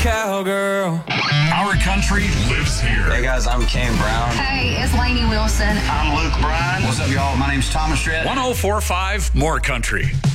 cowgirl. Our country lives here. Hey guys, I'm Kane Brown. Hey, it's Lainey Wilson. I'm Luke Bryan. What's up, y'all? My name's Thomas Shred. 1045 More Country.